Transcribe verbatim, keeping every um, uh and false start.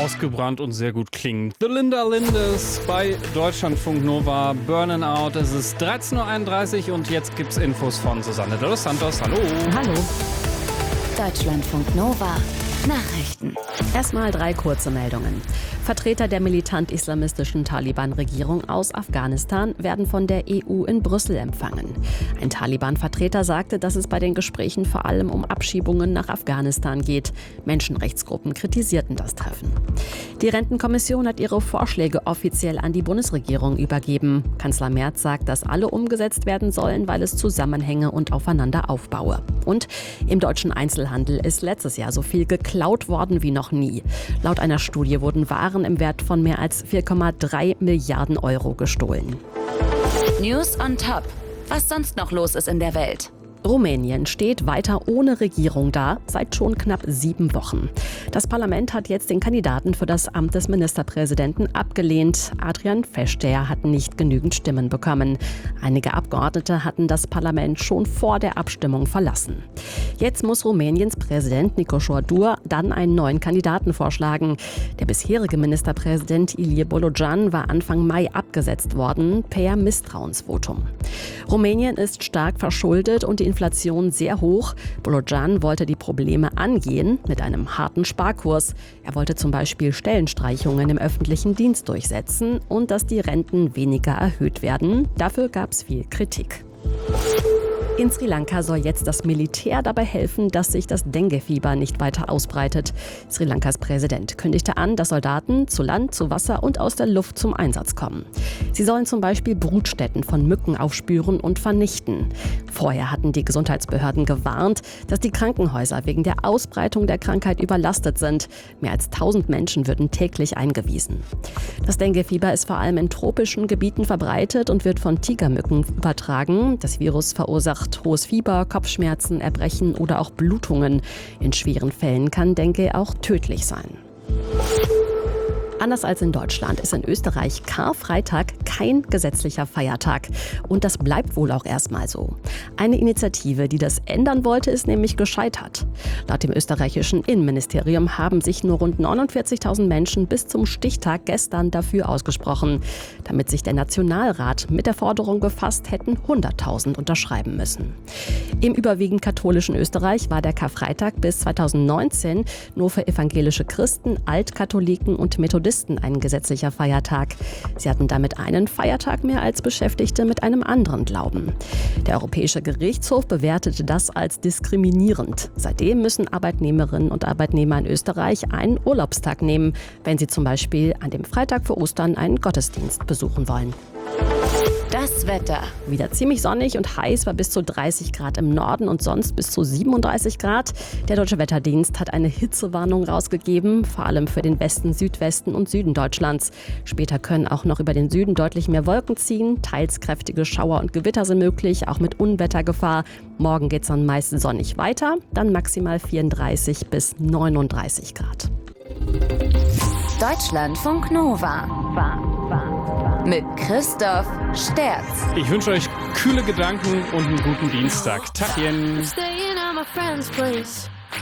ausgebrannt und sehr gut klingend. The Linda Lindes bei Deutschlandfunk Nova, Burning Out. Es ist dreizehn Uhr einunddreißig und jetzt gibt's Infos von Susanne de los Santos. Hallo. Hallo. Deutschlandfunk Nova. Nachrichten. Erstmal drei kurze Meldungen. Vertreter der militant-islamistischen Taliban-Regierung aus Afghanistan werden von der E U in Brüssel empfangen. Ein Taliban-Vertreter sagte, dass es bei den Gesprächen vor allem um Abschiebungen nach Afghanistan geht. Menschenrechtsgruppen kritisierten das Treffen. Die Rentenkommission hat ihre Vorschläge offiziell an die Bundesregierung übergeben. Kanzler Merz sagt, dass alle umgesetzt werden sollen, weil es Zusammenhänge und aufeinander aufbaue. Und im deutschen Einzelhandel ist letztes Jahr so viel geklaut worden wie noch nie. Laut einer Studie wurden Waren im Wert von mehr als vier Komma drei Milliarden Euro gestohlen. News on top. Was sonst noch los ist in der Welt? Rumänien steht weiter ohne Regierung da, seit schon knapp sieben Wochen. Das Parlament hat jetzt den Kandidaten für das Amt des Ministerpräsidenten abgelehnt. Adrian Feștea hat nicht genügend Stimmen bekommen. Einige Abgeordnete hatten das Parlament schon vor der Abstimmung verlassen. Jetzt muss Rumäniens Präsident Nicușor Dur dann einen neuen Kandidaten vorschlagen. Der bisherige Ministerpräsident Ilie Bolojan war Anfang Mai abgesetzt worden per Misstrauensvotum. Rumänien ist stark verschuldet und die Inflation sehr hoch. Bolojan wollte die Probleme angehen mit einem harten Sparkurs. Er wollte zum Beispiel Stellenstreichungen im öffentlichen Dienst durchsetzen und dass die Renten weniger erhöht werden. Dafür gab es viel Kritik. In Sri Lanka soll jetzt das Militär dabei helfen, dass sich das Dengue-Fieber nicht weiter ausbreitet. Sri Lankas Präsident kündigte an, dass Soldaten zu Land, zu Wasser und aus der Luft zum Einsatz kommen. Sie sollen zum Beispiel Brutstätten von Mücken aufspüren und vernichten. Vorher hatten die Gesundheitsbehörden gewarnt, dass die Krankenhäuser wegen der Ausbreitung der Krankheit überlastet sind. Mehr als tausend Menschen würden täglich eingewiesen. Das Dengue-Fieber ist vor allem in tropischen Gebieten verbreitet und wird von Tigermücken übertragen. Das Virus verursacht hohes Fieber, Kopfschmerzen, Erbrechen oder auch Blutungen. In schweren Fällen kann Dengue auch tödlich sein. Anders als in Deutschland ist in Österreich Karfreitag kein gesetzlicher Feiertag. Und das bleibt wohl auch erstmal so. Eine Initiative, die das ändern wollte, ist nämlich gescheitert. Laut dem österreichischen Innenministerium haben sich nur rund neunundvierzigtausend Menschen bis zum Stichtag gestern dafür ausgesprochen. Damit sich der Nationalrat mit der Forderung befasst, hätten hunderttausend unterschreiben müssen. Im überwiegend katholischen Österreich war der Karfreitag bis zweitausendneunzehn nur für evangelische Christen, Altkatholiken und Methodisten ein gesetzlicher Feiertag. Sie hatten damit einen Feiertag mehr als Beschäftigte mit einem anderen Glauben. Der Europäische Gerichtshof bewertete das als diskriminierend. Seitdem müssen Arbeitnehmerinnen und Arbeitnehmer in Österreich einen Urlaubstag nehmen, wenn sie zum Beispiel an dem Freitag vor Ostern einen Gottesdienst besuchen wollen. Das Wetter. Wieder ziemlich sonnig und heiß, war bis zu dreißig Grad im Norden und sonst bis zu siebenunddreißig Grad. Der Deutsche Wetterdienst hat eine Hitzewarnung rausgegeben, vor allem für den Westen, Südwesten und Süden Deutschlands. Später können auch noch über den Süden deutlich mehr Wolken ziehen. Teils kräftige Schauer und Gewitter sind möglich, auch mit Unwettergefahr. Morgen geht es dann meist sonnig weiter, dann maximal vierunddreißig bis neununddreißig Grad. Deutschlandfunk Nova. Mit Christoph Sterz. Ich wünsche euch kühle Gedanken und einen guten Dienstag. Tachchen. Staying at my friend's place.